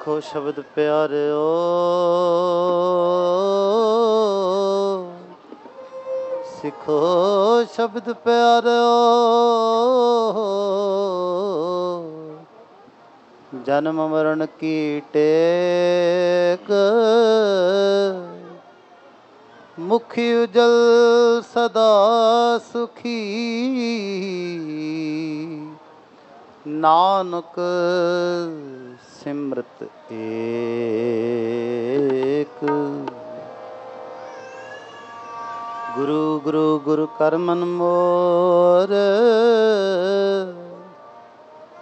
ਸਿੱਖੋ ਸ਼ਬਦ ਪਿਆਰਿਓ, ਸਿੱਖੋ ਸ਼ਬਦ ਪਿਆਰਿਓ। ਜਨਮ ਮਰਨ ਕੀ ਟੇਕ, ਮੁਖੀ ਉਜਲ ਸਦਾ ਸੁਖੀ। ਨਾਨਕ ਸਿਮਰਤ ਏਕ। ਗੁਰੂ ਗੁਰੂ ਗੁਰੂ ਕਰ ਮਨ ਮੋਰ,